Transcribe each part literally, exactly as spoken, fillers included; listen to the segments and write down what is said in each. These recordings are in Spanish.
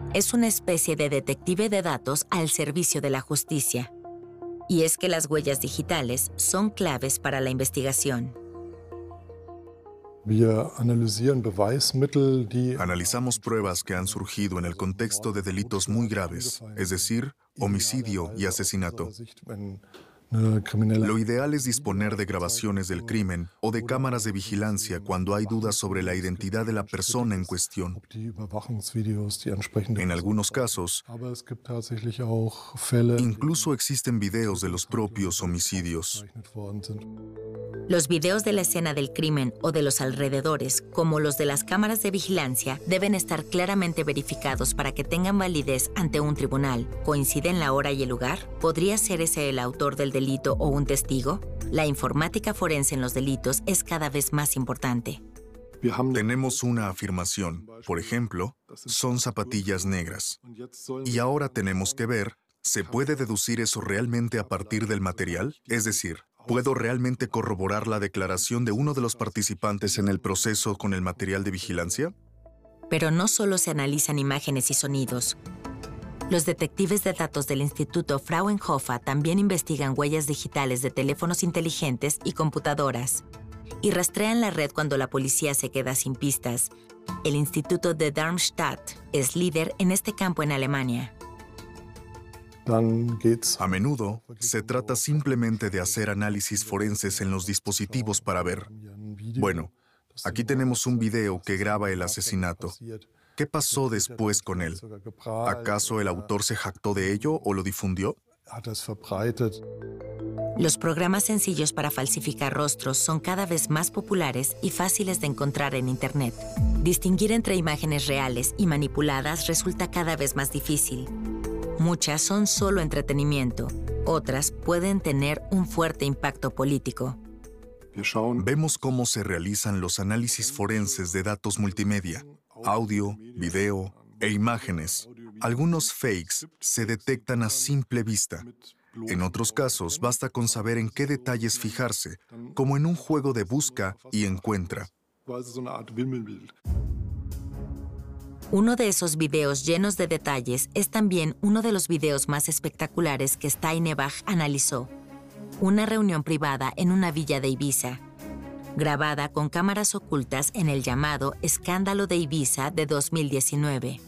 Es una especie de detective de datos al servicio de la justicia. Y es que las huellas digitales son claves para la investigación. Analizamos pruebas que han surgido en el contexto de delitos muy graves, es decir, homicidio y asesinato. Lo ideal es disponer de grabaciones del crimen o de cámaras de vigilancia cuando hay dudas sobre la identidad de la persona en cuestión. En algunos casos, incluso existen videos de los propios homicidios. Los videos de la escena del crimen o de los alrededores, como los de las cámaras de vigilancia, deben estar claramente verificados para que tengan validez ante un tribunal. ¿Coinciden la hora y el lugar? ¿Podría ser ese el autor del delito o un testigo? La informática forense en los delitos es cada vez más importante. Tenemos una afirmación, por ejemplo, son zapatillas negras. Y ahora tenemos que ver, ¿se puede deducir eso realmente a partir del material? Es decir, ¿puedo realmente corroborar la declaración de uno de los participantes en el proceso con el material de vigilancia? Pero no solo se analizan imágenes y sonidos. Los detectives de datos del Instituto Fraunhofer también investigan huellas digitales de teléfonos inteligentes y computadoras. Y rastrean la red cuando la policía se queda sin pistas. El Instituto de Darmstadt es líder en este campo en Alemania. A menudo, se trata simplemente de hacer análisis forenses en los dispositivos para ver. Bueno, aquí tenemos un video que graba el asesinato. ¿Qué pasó después con él? ¿Acaso el autor se jactó de ello o lo difundió? Los programas sencillos para falsificar rostros son cada vez más populares y fáciles de encontrar en Internet. Distinguir entre imágenes reales y manipuladas resulta cada vez más difícil. Muchas son solo entretenimiento, otras pueden tener un fuerte impacto político. Vemos cómo se realizan los análisis forenses de datos multimedia, audio, video e imágenes. Algunos fakes se detectan a simple vista. En otros casos, basta con saber en qué detalles fijarse, como en un juego de busca y encuentra. Uno de esos videos llenos de detalles es también uno de los videos más espectaculares que Steinebach analizó. Una reunión privada en una villa de Ibiza, grabada con cámaras ocultas en el llamado Escándalo de Ibiza de dos mil diecinueve.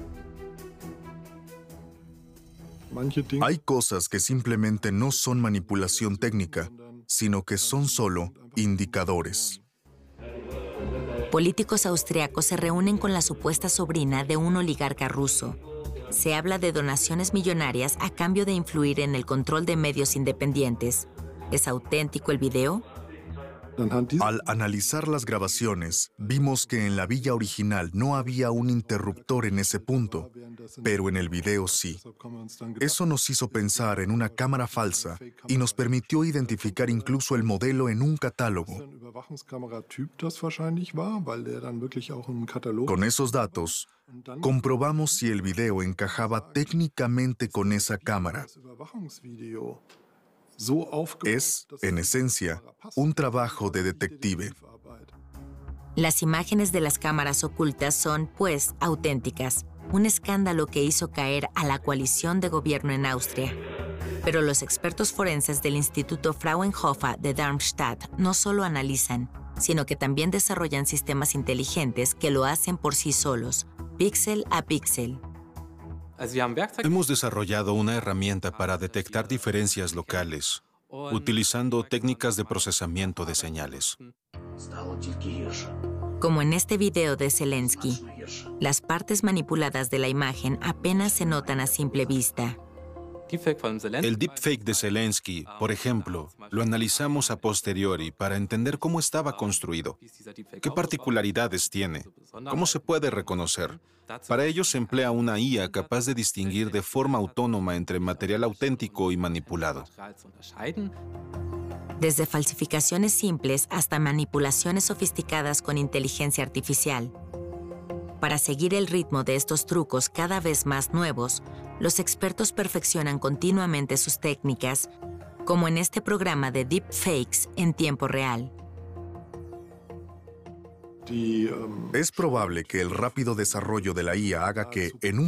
Hay cosas que simplemente no son manipulación técnica, sino que son solo indicadores. Políticos austriacos se reúnen con la supuesta sobrina de un oligarca ruso. Se habla de donaciones millonarias a cambio de influir en el control de medios independientes. ¿Es auténtico el video? Al analizar las grabaciones, vimos que en la villa original no había un interruptor en ese punto, pero en el video sí. Eso nos hizo pensar en una cámara falsa y nos permitió identificar incluso el modelo en un catálogo. Con esos datos, comprobamos si el video encajaba técnicamente con esa cámara. Es, en esencia, un trabajo de detective. Las imágenes de las cámaras ocultas son, pues, auténticas. Un escándalo que hizo caer a la coalición de gobierno en Austria. Pero los expertos forenses del Instituto Fraunhofer de Darmstadt no solo analizan, sino que también desarrollan sistemas inteligentes que lo hacen por sí solos, píxel a píxel. Hemos desarrollado una herramienta para detectar diferencias locales, utilizando técnicas de procesamiento de señales. Como en este video de Zelensky, las partes manipuladas de la imagen apenas se notan a simple vista. El deepfake de Zelensky, por ejemplo, lo analizamos a posteriori para entender cómo estaba construido, qué particularidades tiene, cómo se puede reconocer. Para ello se emplea una I A capaz de distinguir de forma autónoma entre material auténtico y manipulado. Desde falsificaciones simples hasta manipulaciones sofisticadas con inteligencia artificial. Para seguir el ritmo de estos trucos cada vez más nuevos, los expertos perfeccionan continuamente sus técnicas, como en este programa de deepfakes en tiempo real. Es probable que el rápido desarrollo de la I A haga que, en un